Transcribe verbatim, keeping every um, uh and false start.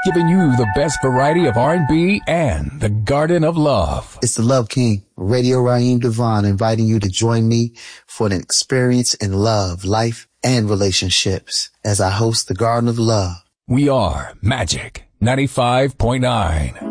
giving you the best variety of R and B and the Garden of Love. It's the Love King, Radio Raheem Devon, inviting you to join me for an experience in love, life, and relationships as I host the Garden of Love. We are Magic ninety-five point nine.